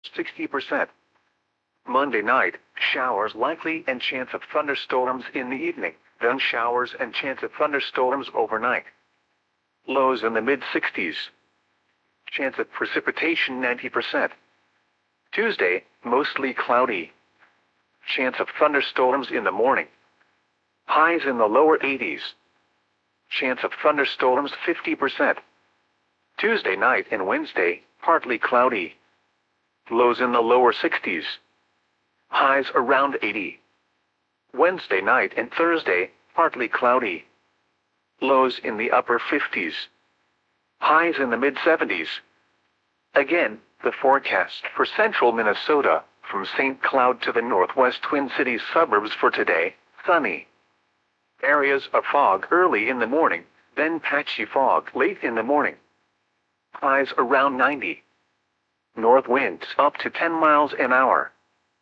60%. Monday night, showers likely and chance of thunderstorms in the evening, then showers and chance of thunderstorms overnight. Lows in the mid-60s. Chance of precipitation 90%. Tuesday, mostly cloudy. Chance of thunderstorms in the morning. Highs in the lower 80s. Chance of thunderstorms 50%. Tuesday night and Wednesday, partly cloudy. Lows in the lower 60s. Highs around 80. Wednesday night and Thursday, partly cloudy. Lows in the upper 50s. Highs in the mid-70s. Again, the forecast for central Minnesota, from St. Cloud to the northwest Twin Cities suburbs for today, sunny. Areas of fog early in the morning, then patchy fog late in the morning. Highs around 90. North winds up to 10 miles an hour.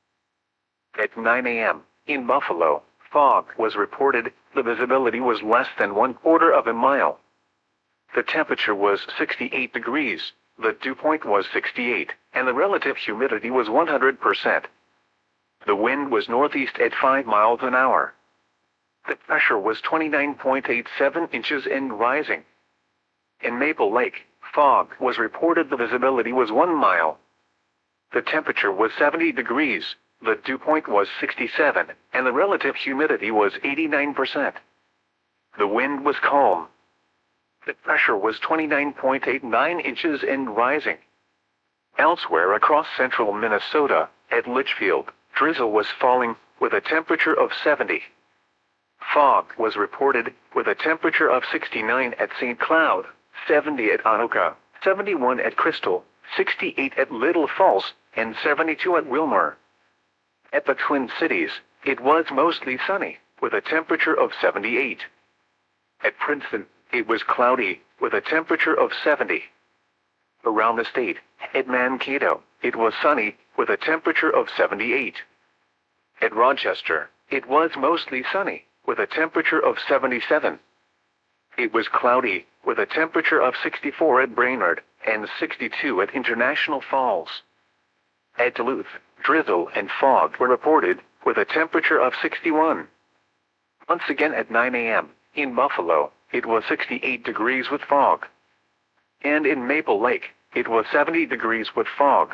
At 9 a.m., in Buffalo, fog was reported. The visibility was less than 1/4 of a mile. The temperature was 68 degrees, the dew point was 68, and the relative humidity was 100%. The wind was northeast at 5 miles an hour. The pressure was 29.87 inches and rising. In Maple Lake, fog was reported. The visibility was 1 mile. The temperature was 70 degrees, the dew point was 67, and the relative humidity was 89%. The wind was calm. The pressure was 29.89 inches and rising. Elsewhere across central Minnesota, at Litchfield, drizzle was falling, with a temperature of 70. Fog was reported, with a temperature of 69 at St. Cloud, 70 at Anoka, 71 at Crystal, 68 at Little Falls, and 72 at Wilmer. At the Twin Cities, it was mostly sunny, with a temperature of 78. At Princeton, it was cloudy, with a temperature of 70. Around the state, at Mankato, it was sunny, with a temperature of 78. At Rochester, it was mostly sunny, with a temperature of 77. It was cloudy, with a temperature of 64 at Brainerd, and 62 at International Falls. At Duluth, drizzle and fog were reported, with a temperature of 61. Once again at 9 a.m., in Buffalo, it was 68 degrees with fog. And in Maple Lake, it was 70 degrees with fog.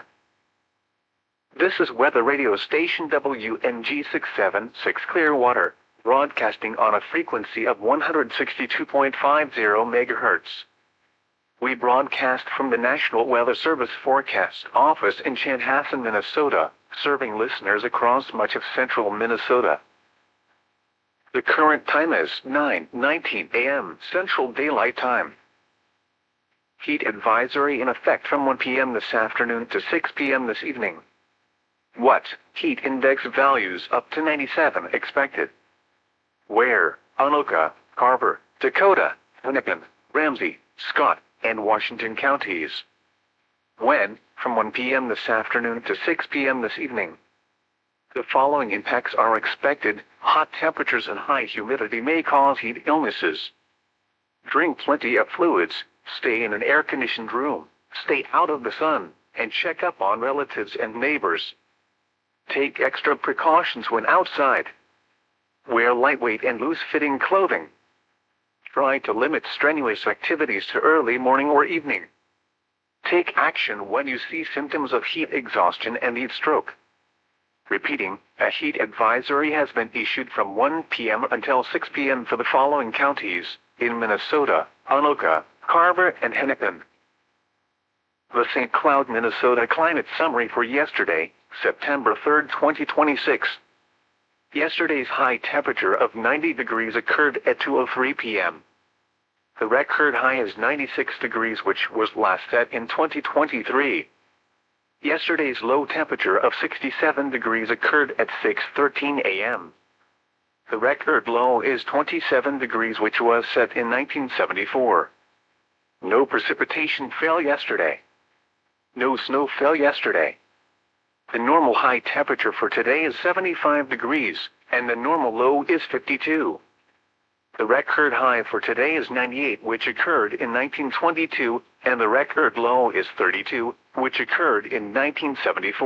This is weather radio station WMG 676 Clearwater, broadcasting on a frequency of 162.50 MHz. We broadcast from the National Weather Service Forecast Office in Chanhassen, Minnesota, serving listeners across much of central Minnesota. The current time is 9:19 a.m. Central Daylight Time. Heat advisory in effect from 1 p.m. this afternoon to 6 p.m. this evening. What? Heat index values up to 97 expected. Where? Anoka, Carver, Dakota, Hennepin, Ramsey, Scott, and Washington counties. When? From 1 p.m. this afternoon to 6 p.m. this evening. The following impacts are expected. Hot temperatures and high humidity may cause heat illnesses. Drink plenty of fluids, stay in an air-conditioned room, stay out of the sun, and check up on relatives and neighbors. Take extra precautions when outside. Wear lightweight and loose-fitting clothing. Try to limit strenuous activities to early morning or evening. Take action when you see symptoms of heat exhaustion and heat stroke. Repeating, a heat advisory has been issued from 1 p.m. until 6 p.m. for the following counties, in Minnesota, Anoka, Carver, and Hennepin. The St. Cloud, Minnesota climate summary for yesterday, September 3, 2026. Yesterday's high temperature of 90 degrees occurred at 2:03 p.m. The record high is 96 degrees, which was last set in 2023. Yesterday's low temperature of 67 degrees occurred at 6:13 a.m. The record low is 27 degrees, which was set in 1974. No precipitation fell yesterday. No snow fell yesterday. The normal high temperature for today is 75 degrees, and the normal low is 52. The record high for today is 98, which occurred in 1922, and the record low is 32, which occurred in 1974.